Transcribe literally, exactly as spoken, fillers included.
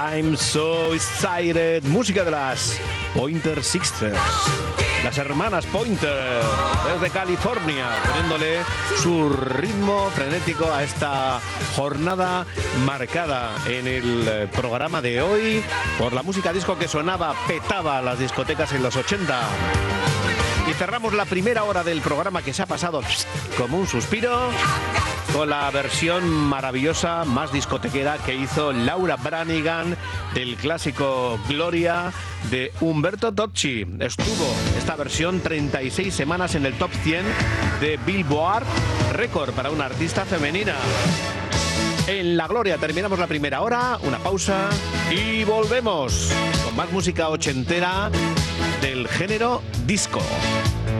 I'm so excited. Música de las Pointer Sisters. Las hermanas Pointer desde California, poniéndole su ritmo frenético a esta jornada marcada en el programa de hoy por la música disco que sonaba, petaba las discotecas en los ochenta. Y cerramos la primera hora del programa que se ha pasado como un suspiro con la versión maravillosa, más discotequera, que hizo Laura Branigan del clásico Gloria de Umberto Tocci. Estuvo esta versión treinta y seis semanas en el top cien de Billboard, récord para una artista femenina. En La Gloria terminamos la primera hora, una pausa y volvemos con más música ochentera del género disco.